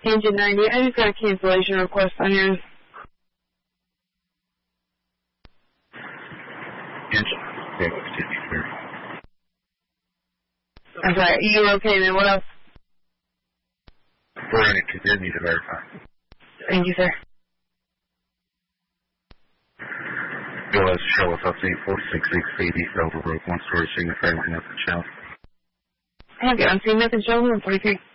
Engine 90, I just got a cancellation request on yours. I'm sorry, you okay then? What else? Brian, continue to verify. Thank you, sir. Bill has show us update 466 AD Silver Road, one story, single family, nothing shown. I have you on scene, nothing showing, 143.